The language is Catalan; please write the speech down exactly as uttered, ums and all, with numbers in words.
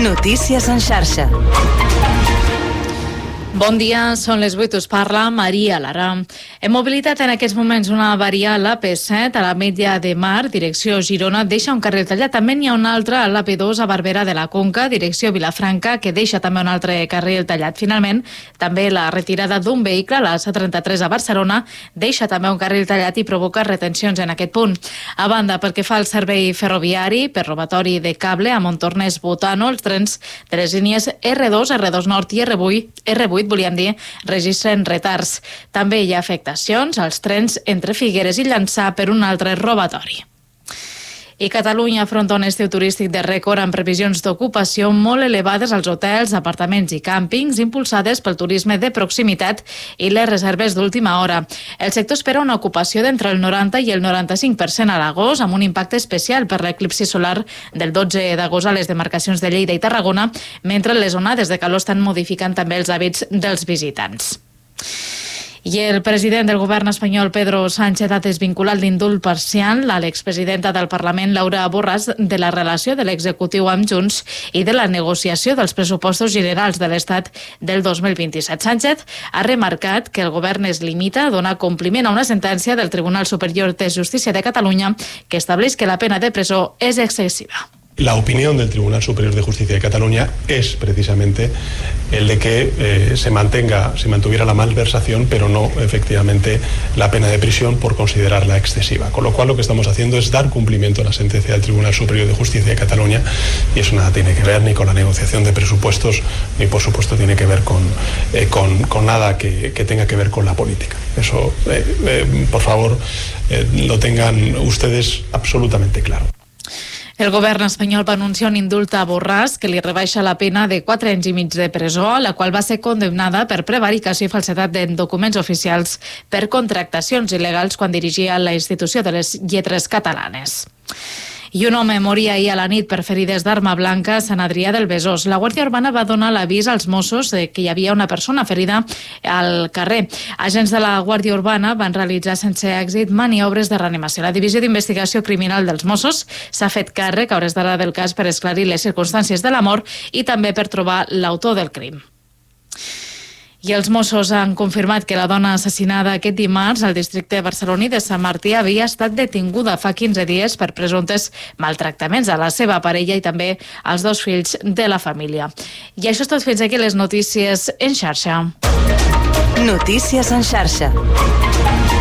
Notícies en xarxa. Bon dia, són les vuit, us parla Maria Lara. Hem mobilitat en aquests moments una avaria a l'A P set, a la Metlla de Mar, direcció Girona, deixa un carril tallat. També n'hi ha un altre a l'A P dos, a Barberà de la Conca, direcció Vilafranca, que deixa també un altre carril tallat. Finalment, també la retirada d'un vehicle a la C trenta-tres a Barcelona deixa també un carril tallat i provoca retencions en aquest punt. A banda, pel que fa al servei ferroviari, per robatori de cable a Montornès Botano, els trens de les línies R dos, R dos Nord i R vuit, R vuit volíem dir, registren retards. També hi ha afectacions als trens entre Figueres i Llançà per un altre robatori. I Catalunya afronta un estiu turístic de rècord amb previsions d'ocupació molt elevades als hotels, apartaments i càmpings, impulsades pel turisme de proximitat i les reserves d'última hora. El sector espera una ocupació d'entre el noranta i el noranta-cinc per cent a l'agost, amb un impacte especial per l'eclipsi solar del dotze d'agost a les demarcacions de Lleida i Tarragona, mentre les onades de calor estan modificant també els hàbits dels visitants. I el president del govern espanyol, Pedro Sánchez, ha desvinculat l'indult parcial a l'expresidenta del Parlament, Laura Borràs, de la relació de l'executiu amb Junts i de la negociació dels pressupostos generals de l'Estat del dos mil vint-i-set. Sánchez ha remarcat que el govern es limita a donar compliment a una sentència del Tribunal Superior de Justícia de Catalunya que estableix que la pena de presó és excesiva. La opinión del Tribunal Superior de Justicia de Cataluña es precisamente el de que eh, se mantenga, se mantuviera la malversación, pero no efectivamente la pena de prisión por considerarla excesiva. Con lo cual lo que estamos haciendo es dar cumplimiento a la sentencia del Tribunal Superior de Justicia de Cataluña, y eso nada tiene que ver ni con la negociación de presupuestos, ni por supuesto tiene que ver con, eh, con, con nada que, que tenga que ver con la política. Eso, eh, eh, por favor, eh, lo tengan ustedes absolutamente claro. El govern espanyol va anunciar un indult a Borràs que li rebaixa la pena de quatre anys i mig de presó, la qual va ser condemnada per prevaricació i falsedat de documents oficials per contractacions il·legals quan dirigia la Institució de les Lletres Catalanes. I un home moria ahir a la nit per ferides d'arma blanca a Sant Adrià del Besòs. La Guàrdia Urbana va donar l'avís als Mossos de que hi havia una persona ferida al carrer. Agents de la Guàrdia Urbana van realitzar sense èxit maniobres de reanimació. La Divisió d'Investigació Criminal dels Mossos s'ha fet càrrec a hores d'ara del cas per esclarir les circumstàncies de la mort i també per trobar l'autor del crim. I els Mossos han confirmat que la dona assassinada aquest dimarts al districte barceloní de Sant Martí havia estat detinguda fa quinze dies per presumptes maltractaments a la seva parella i també als dos fills de la família. I això és tot, fins aquí les notícies en xarxa. Notícies en xarxa.